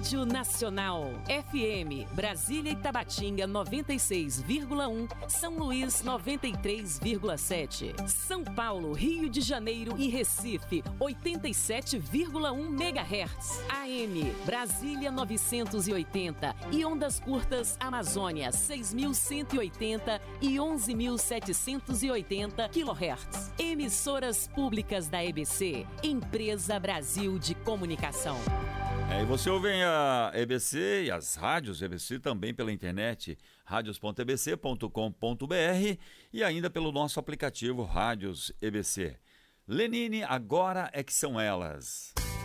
Rádio Nacional. FM, Brasília e Tabatinga 96,1, São Luís 93,7. São Paulo, Rio de Janeiro e Recife 87,1 MHz. AM, Brasília 980 e ondas curtas Amazônia 6.180 e 11.780 kHz. Emissoras públicas da EBC, Empresa Brasil de Comunicação. E você ouve a EBC e as rádios EBC também pela internet, radios.ebc.com.br e ainda pelo nosso aplicativo Rádios EBC. Lenine, agora é que são elas.